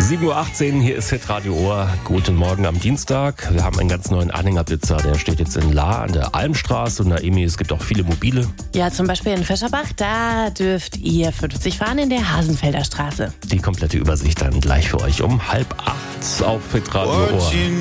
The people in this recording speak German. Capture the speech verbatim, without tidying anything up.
sieben Uhr achtzehn, hier ist Hitradio Ohr. Guten Morgen am Dienstag. Wir haben einen ganz neuen Anhängerblitzer, der steht jetzt in Lahr an der Almstraße. Und Naemi, es gibt auch viele mobile. Ja, zum Beispiel in Fischerbach, da dürft ihr fünfzig fahren in der Hasenfelder Straße. Die komplette Übersicht dann gleich für euch um halb acht auf Hitradio Ohr.